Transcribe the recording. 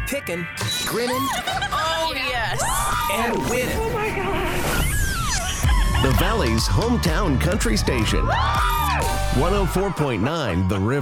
picking, grinning, Oh, yes. and winning. Oh my God. The Valley's hometown country station. 104.9 The River.